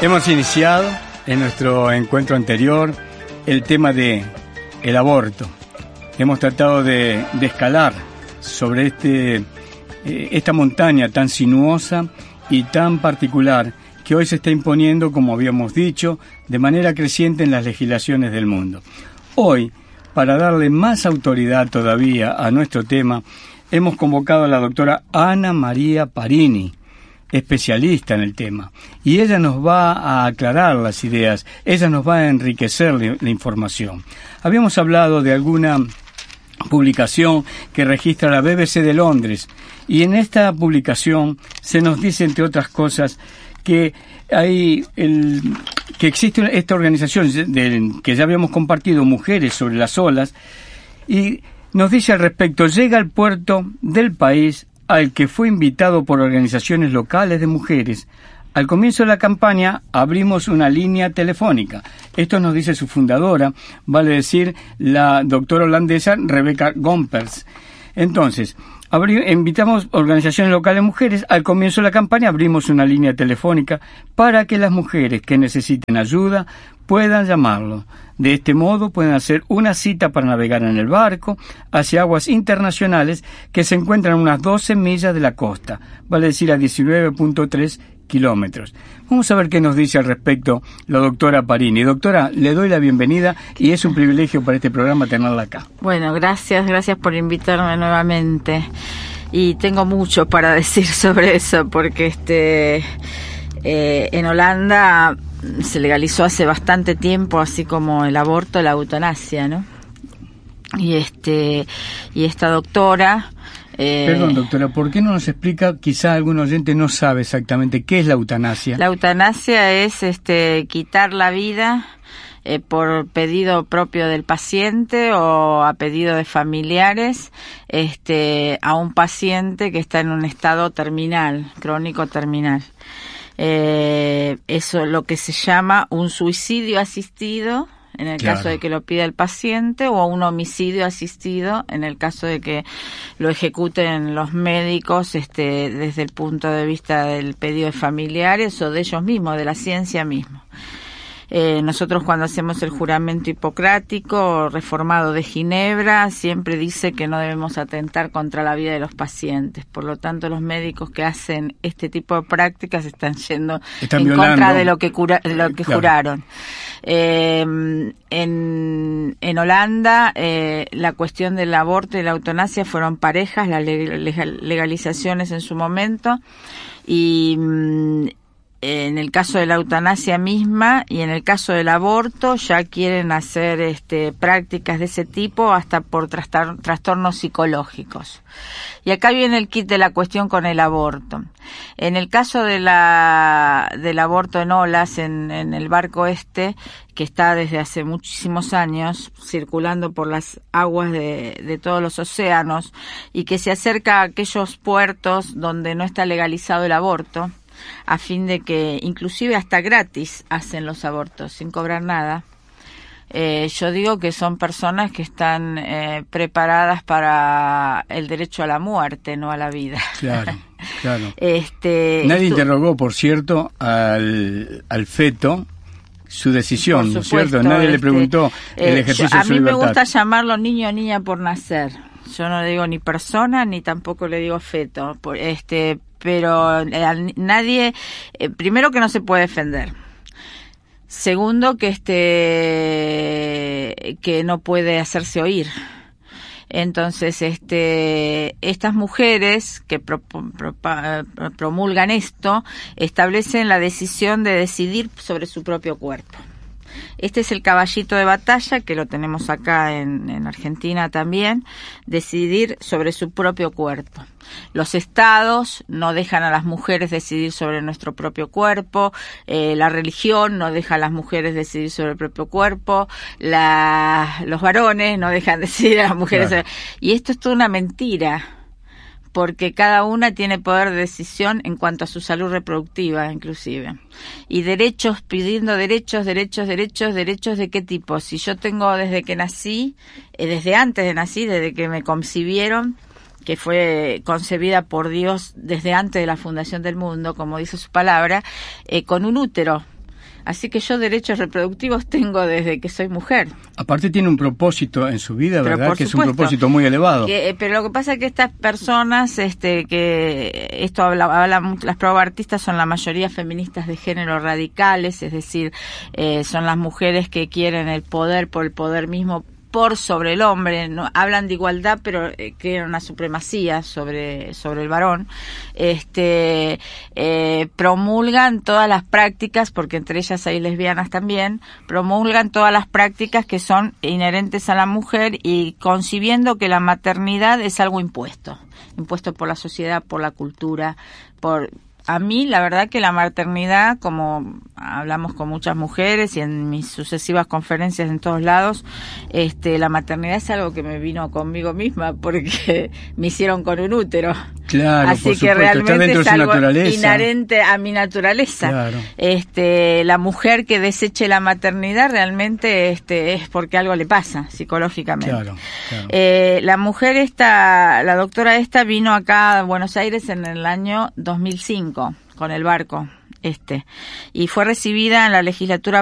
Hemos iniciado en nuestro encuentro anterior el tema de el aborto. Hemos tratado de escalar sobre esta montaña tan sinuosa y tan particular que hoy se está imponiendo, como habíamos dicho, de manera creciente en las legislaciones del mundo. Hoy, para darle más autoridad todavía a nuestro tema, hemos convocado a la doctora Ana María Parini, especialista en el tema, y ella nos va a aclarar las ideas, ella nos va a enriquecer la información. Habíamos hablado de alguna publicación que registra la BBC de Londres, y en esta publicación se nos dice, entre otras cosas, que que existe esta organización que ya habíamos compartido, Mujeres sobre las Olas, y nos dice al respecto: llega al puerto del país al que fue invitado por organizaciones locales de mujeres. Al comienzo de la campaña abrimos una línea telefónica. Esto nos dice su fundadora, vale decir, la doctora holandesa Rebecca Gompers. Entonces, invitamos organizaciones locales de mujeres. Al comienzo de la campaña abrimos una línea telefónica para que las mujeres que necesiten ayuda puedan llamarlo. De este modo pueden hacer una cita para navegar en el barco hacia aguas internacionales que se encuentran a unas 12 millas de la costa, vale decir a 19.3 kilómetros. Vamos a ver qué nos dice al respecto la doctora Parini. Doctora, le doy la bienvenida y es un privilegio para este programa tenerla acá. Bueno, gracias por invitarme nuevamente. Y tengo mucho para decir sobre eso, porque en Holanda se legalizó hace bastante tiempo, así como el aborto, la eutanasia, ¿no? Y esta doctora... Perdón, doctora, ¿por qué no nos explica? Quizá algún oyente no sabe exactamente qué es la eutanasia. La eutanasia es quitar la vida por pedido propio del paciente o a pedido de familiares a un paciente que está en un estado terminal, crónico terminal. Eso es lo que se llama un suicidio asistido, en el caso de que lo pida el paciente, o un homicidio asistido, en el caso de que lo ejecuten los médicos desde el punto de vista del pedido de familiares o de ellos mismos, de la ciencia misma. Nosotros cuando hacemos el juramento hipocrático reformado de Ginebra siempre dice que no debemos atentar contra la vida de los pacientes. Por lo tanto, los médicos que hacen este tipo de prácticas están yendo en violando, contra de lo que juraron. En Holanda la cuestión del aborto y la eutanasia fueron parejas, las legalizaciones en su momento, y en el caso de la eutanasia misma y en el caso del aborto ya quieren hacer prácticas de ese tipo hasta por trastornos psicológicos. Y acá viene el kit de la cuestión con el aborto. En el caso del aborto en olas, en el barco que está desde hace muchísimos años circulando por las aguas de todos los océanos y que se acerca a aquellos puertos donde no está legalizado el aborto, a fin de que inclusive hasta gratis hacen los abortos sin cobrar nada. Yo digo que son personas que están preparadas para el derecho a la muerte, no a la vida. Claro. Nadie interrogó, por cierto, al feto su decisión, ¿no es cierto? Nadie le preguntó el ejercicio de su libertad. A mí me gusta llamarlo niño o niña por nacer. Yo no le digo ni persona ni tampoco le digo feto. Pero nadie, primero que no se puede defender. Segundo que que no puede hacerse oír. Entonces, estas mujeres que promulgan esto establecen la decisión de decidir sobre su propio cuerpo. Este es el caballito de batalla, que lo tenemos acá en Argentina también, decidir sobre su propio cuerpo. Los estados no dejan a las mujeres decidir sobre nuestro propio cuerpo, la religión no deja a las mujeres decidir sobre el propio cuerpo, los varones no dejan decidir a las mujeres. Claro. Y esto es toda una mentira, porque cada una tiene poder de decisión en cuanto a su salud reproductiva, inclusive. Y derechos, pidiendo derechos, ¿de qué tipo? Si yo tengo desde que nací, desde antes de nacer, desde que me concibieron, que fue concebida por Dios desde antes de la fundación del mundo, como dice su palabra, con un útero. Así que yo derechos reproductivos tengo desde que soy mujer. Aparte tiene un propósito en su vida, Pero ¿verdad? Que es un propósito muy elevado. Pero lo que pasa es que estas personas, que esto habla las proabortistas son la mayoría feministas de género radicales, es decir, son las mujeres que quieren el poder por el poder mismo por sobre el hombre, no hablan de igualdad, pero crean una supremacía sobre el varón. Promulgan todas las prácticas, porque entre ellas hay lesbianas también, promulgan todas las prácticas que son inherentes a la mujer y concibiendo que la maternidad es algo impuesto por la sociedad, por la cultura, a mí, la verdad que la maternidad, como hablamos con muchas mujeres y en mis sucesivas conferencias en todos lados, la maternidad es algo que me vino conmigo misma porque me hicieron con un útero. Claro, así por que supuesto, realmente es algo naturaleza. Inherente a mi naturaleza. Claro. La mujer que deseche la maternidad realmente es porque algo le pasa psicológicamente. Claro. La mujer la doctora vino acá a Buenos Aires en el año 2005 con el barco y fue recibida en la legislatura